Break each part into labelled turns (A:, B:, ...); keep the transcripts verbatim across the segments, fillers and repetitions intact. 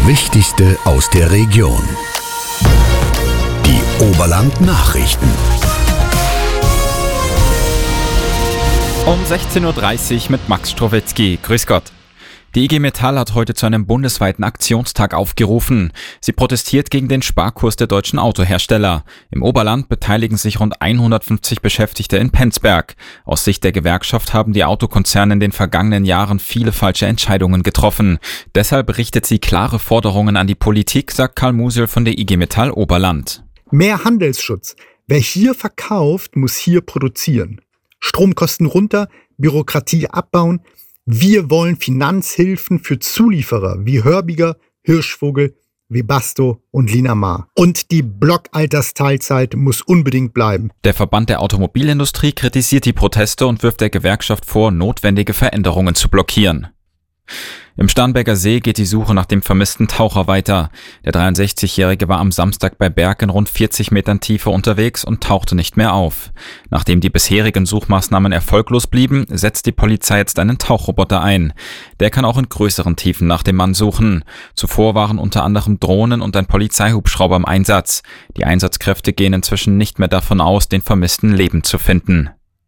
A: Wichtigste aus der Region. Die Oberland Nachrichten.
B: Um sechzehn Uhr dreißig mit Max Strowetzky. Grüß Gott. Die I G Metall hat heute zu einem bundesweiten Aktionstag aufgerufen. Sie protestiert gegen den Sparkurs der deutschen Autohersteller. Im Oberland beteiligen sich rund hundertfünfzig Beschäftigte in Penzberg. Aus Sicht der Gewerkschaft haben die Autokonzerne in den vergangenen Jahren viele falsche Entscheidungen getroffen. Deshalb richtet sie klare Forderungen an die Politik, sagt Karl Musiel von der I G Metall Oberland.
C: Mehr Handelsschutz. Wer hier verkauft, muss hier produzieren. Stromkosten runter, Bürokratie abbauen. Wir wollen Finanzhilfen für Zulieferer wie Hörbiger, Hirschvogel, Webasto und Linamar. Und die Blockaltersteilzeit muss unbedingt bleiben.
B: Der Verband der Automobilindustrie kritisiert die Proteste und wirft der Gewerkschaft vor, notwendige Veränderungen zu blockieren. Im Starnberger See geht die Suche nach dem vermissten Taucher weiter. Der dreiundsechzigjährige war am Samstag bei Berg in rund vierzig Metern Tiefe unterwegs und tauchte nicht mehr auf. Nachdem die bisherigen Suchmaßnahmen erfolglos blieben, setzt die Polizei jetzt einen Tauchroboter ein. Der kann auch in größeren Tiefen nach dem Mann suchen. Zuvor waren unter anderem Drohnen und ein Polizeihubschrauber im Einsatz. Die Einsatzkräfte gehen inzwischen nicht mehr davon aus, den Vermissten lebend zu finden.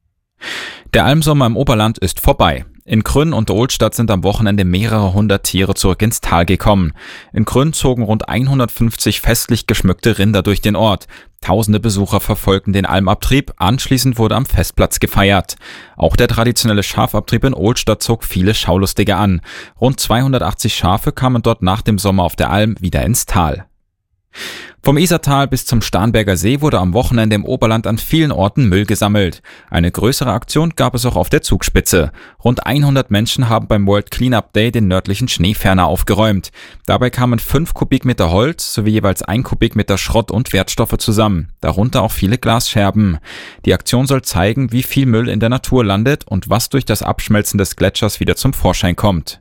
B: Der Almsommer im Oberland ist vorbei. In Krünn und Ohlstadt sind am Wochenende mehrere hundert Tiere zurück ins Tal gekommen. In Krünn zogen rund hundertfünfzig festlich geschmückte Rinder durch den Ort. Tausende Besucher verfolgten den Almabtrieb, anschließend wurde am Festplatz gefeiert. Auch der traditionelle Schafabtrieb in Ohlstadt zog viele Schaulustige an. Rund zweihundertachtzig Schafe kamen dort nach dem Sommer auf der Alm wieder ins Tal. Vom Isartal bis zum Starnberger See wurde am Wochenende im Oberland an vielen Orten Müll gesammelt. Eine größere Aktion gab es auch auf der Zugspitze. Rund hundert Menschen haben beim World Cleanup Day den nördlichen Schneeferner aufgeräumt. Dabei kamen fünf Kubikmeter Holz sowie jeweils ein Kubikmeter Schrott und Wertstoffe zusammen, darunter auch viele Glasscherben. Die Aktion soll zeigen, wie viel Müll in der Natur landet und was durch das Abschmelzen des Gletschers wieder zum Vorschein kommt.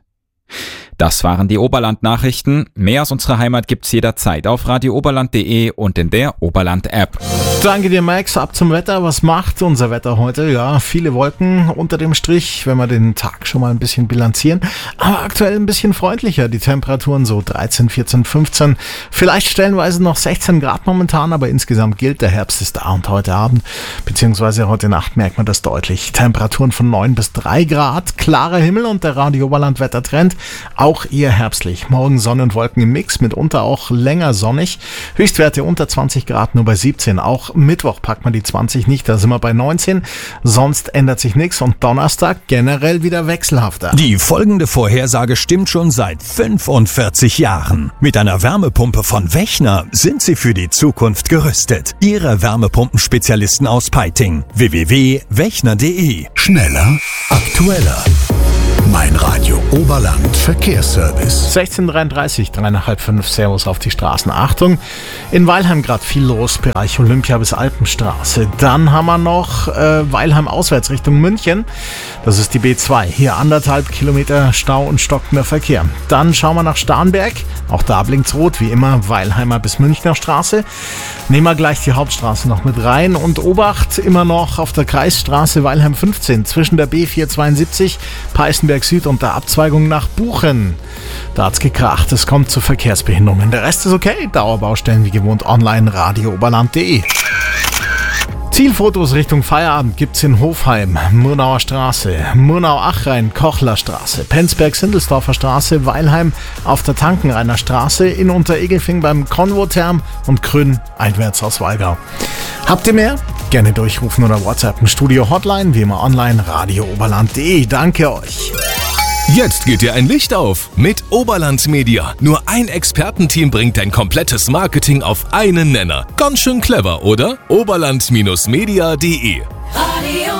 B: Das waren die Oberland-Nachrichten. Mehr aus unserer Heimat gibt's jederzeit auf radio oberland punkt de und in der Oberland-App.
D: Danke dir, Max. Ab zum Wetter. Was macht unser Wetter heute? Ja, viele Wolken unter dem Strich, wenn wir den Tag schon mal ein bisschen bilanzieren. Aber aktuell ein bisschen freundlicher. Die Temperaturen so dreizehn, vierzehn, fünfzehn. Vielleicht stellenweise noch sechzehn Grad momentan, aber insgesamt gilt, der Herbst ist da. Und heute Abend bzw. heute Nacht merkt man das deutlich. Temperaturen von neun bis drei Grad, klarer Himmel und der Radio Oberland Wettertrend auch eher herbstlich. Morgen Sonne und Wolken im Mix, mitunter auch länger sonnig. Höchstwerte unter zwanzig Grad, nur bei siebzehn. Auch Mittwoch packt man die zwanzig nicht, da sind wir bei neunzehn. Sonst ändert sich nichts und Donnerstag generell wieder wechselhafter.
A: Die folgende Vorhersage stimmt schon seit fünfundvierzig Jahren. Mit einer Wärmepumpe von Wechner sind Sie für die Zukunft gerüstet. Ihre Wärmepumpenspezialisten aus Peiting. w w w punkt wechner punkt de. Schneller, aktueller. Mein Radio Oberland Verkehrsservice.
D: sechzehn Uhr dreiunddreißig, dreieinhalb fünf, Servus auf die Straßen. Achtung, in Weilheim gerade viel los, Bereich Olympia bis Alpenstraße. Dann haben wir noch äh, Weilheim auswärts Richtung München. Das ist die B zwei. Hier anderthalb Kilometer Stau und stockender Verkehr. Dann schauen wir nach Starnberg. Auch da blinkt's rot, wie immer, Weilheimer bis Münchner Straße. Nehmen wir gleich die Hauptstraße noch mit rein. Und Obacht immer noch auf der Kreisstraße Weilheim fünfzehn zwischen der B vierhundertzweiundsiebzig, Peißenberg Süd und der Abzweigung nach Buchen. Da hat's gekracht, es kommt zu Verkehrsbehinderungen. Der Rest ist okay. Dauerbaustellen wie gewohnt online, radio oberland punkt de. Zielfotos Richtung Feierabend gibt's in Hofheim, Murnauer Straße, Murnau-Achrhein, Kochler Straße, Penzberg-Sindelsdorfer Straße, Weilheim auf der Tankenrainer Straße, in Unteregelfing beim Convotherm und Krünn einwärts aus Walgau. Habt ihr mehr? Gerne durchrufen oder WhatsAppen. Studio Hotline, wie immer online, radio oberland punkt de. Danke euch.
E: Jetzt geht dir ein Licht auf mit Oberland Media. Nur ein Expertenteam bringt dein komplettes Marketing auf einen Nenner. Ganz schön clever, oder? oberland Media punkt de.
F: Radio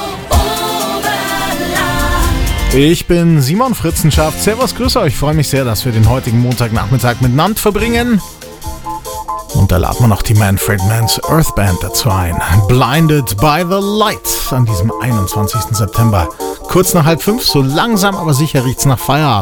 F: Oberland.
D: Ich bin Simon Fritzenschaft. Servus, grüß euch. Ich freue mich sehr, dass wir den heutigen Montagnachmittag miteinander verbringen. Und da laden wir noch die Manfred Mann's Earth Band dazu ein. Blinded by the Light an diesem einundzwanzigsten September. Kurz nach halb fünf, so langsam aber sicher riecht's nach Feierabend.